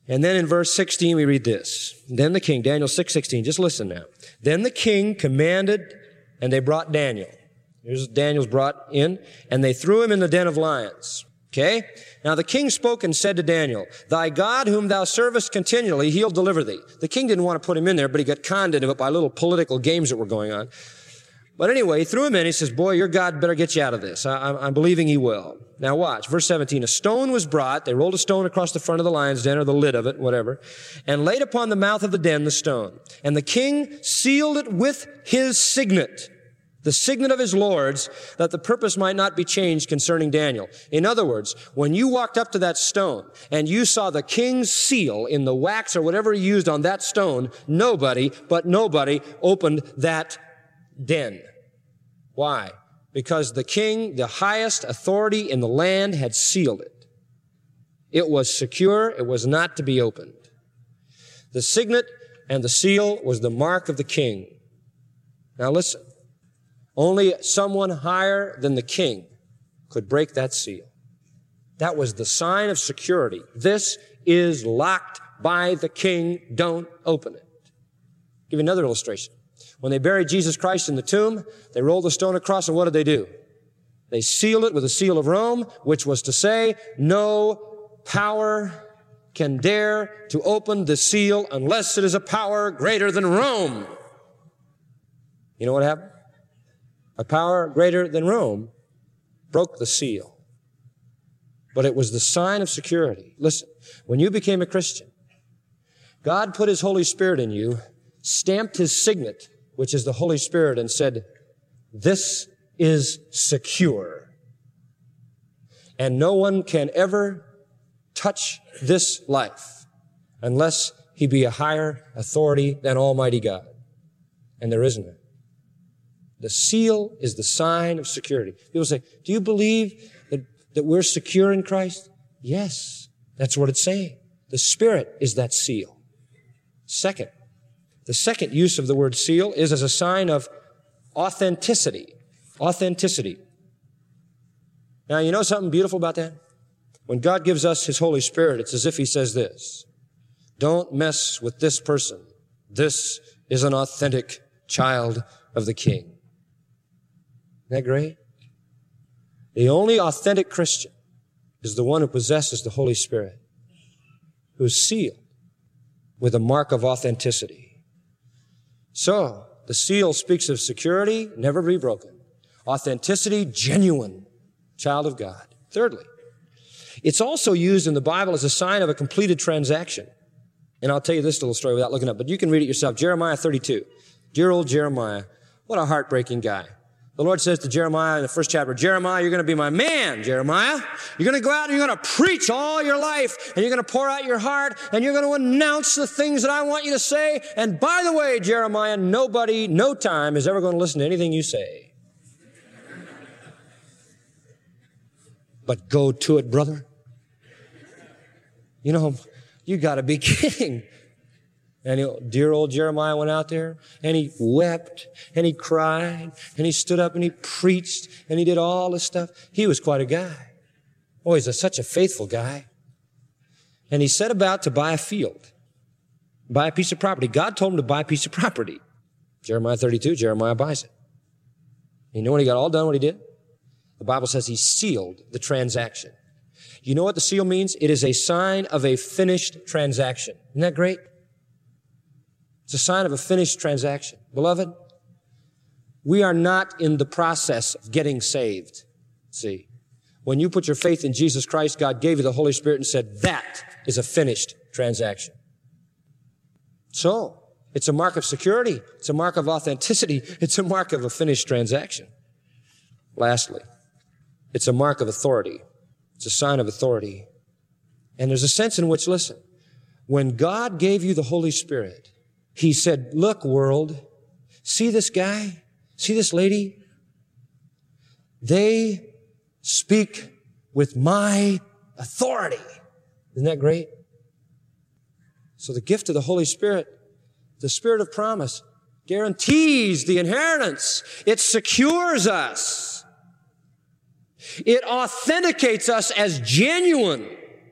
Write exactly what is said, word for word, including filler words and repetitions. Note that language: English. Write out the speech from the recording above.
And then in verse sixteen, we read this. Then the king, Daniel six sixteen, just listen now. Then the king commanded, and they brought Daniel. Here's Daniel's brought in, and they threw him in the den of lions. Okay? Now the king spoke and said to Daniel, thy God whom thou servest continually, he'll deliver thee. The king didn't want to put him in there, but he got conned into it by little political games that were going on. But anyway, he threw him in. He says, boy, your God better get you out of this. I, I'm believing he will. Now watch. Verse seventeen, a stone was brought. They rolled a stone across the front of the lion's den, or the lid of it, whatever, and laid upon the mouth of the den the stone. And the king sealed it with his signet, the signet of his lords, that the purpose might not be changed concerning Daniel. In other words, when you walked up to that stone and you saw the king's seal in the wax or whatever he used on that stone, nobody, but nobody, opened that den. Why? Because the king, the highest authority in the land, had sealed it. It was secure. It was not to be opened. The signet and the seal was the mark of the king. Now listen. Only someone higher than the king could break that seal. That was the sign of security. This is locked by the king. Don't open it. I'll give you another illustration. When they buried Jesus Christ in the tomb, they rolled the stone across, and what did they do? They sealed it with the seal of Rome, which was to say, no power can dare to open the seal unless it is a power greater than Rome. You know what happened? A power greater than Rome broke the seal. But it was the sign of security. Listen, when you became a Christian, God put his Holy Spirit in you, stamped his signet, which is the Holy Spirit, and said, this is secure. And no one can ever touch this life unless he be a higher authority than Almighty God. And there isn't it. The seal is the sign of security. People say, do you believe that, that we're secure in Christ? Yes, that's what it's saying. The Spirit is that seal. Second, the second use of the word seal is as a sign of authenticity. Authenticity. Now, you know something beautiful about that? When God gives us his Holy Spirit, it's as if he says this, don't mess with this person. This is an authentic child of the King. Isn't that great? The only authentic Christian is the one who possesses the Holy Spirit, who's sealed with a mark of authenticity. So, the seal speaks of security, never be broken. Authenticity, genuine child of God. Thirdly, it's also used in the Bible as a sign of a completed transaction. And I'll tell you this little story without looking up, but you can read it yourself. Jeremiah thirty-two. Dear old Jeremiah. What a heartbreaking guy. The Lord says to Jeremiah in the first chapter, Jeremiah, you're going to be my man, Jeremiah. You're going to go out and you're going to preach all your life, and you're going to pour out your heart, and you're going to announce the things that I want you to say. And by the way, Jeremiah, nobody, no time is ever going to listen to anything you say. But go to it, brother. You know, you got to be kidding. And he, dear old Jeremiah went out there, and he wept, and he cried, and he stood up, and he preached, and he did all this stuff. He was quite a guy. Oh, he's a, such a faithful guy. And he set about to buy a field, buy a piece of property. God told him to buy a piece of property. Jeremiah thirty-two, Jeremiah buys it. You know when he got all done, what he did? The Bible says he sealed the transaction. You know what the seal means? It is a sign of a finished transaction. Isn't that great? It's a sign of a finished transaction. Beloved, we are not in the process of getting saved. See, when you put your faith in Jesus Christ, God gave you the Holy Spirit and said, that is a finished transaction. So, it's a mark of security. It's a mark of authenticity. It's a mark of a finished transaction. Lastly, it's a mark of authority. It's a sign of authority. And there's a sense in which, listen, when God gave you the Holy Spirit, he said, look, world, see this guy? See this lady? They speak with my authority. Isn't that great? So the gift of the Holy Spirit, the Spirit of promise, guarantees the inheritance. It secures us. It authenticates us as genuine.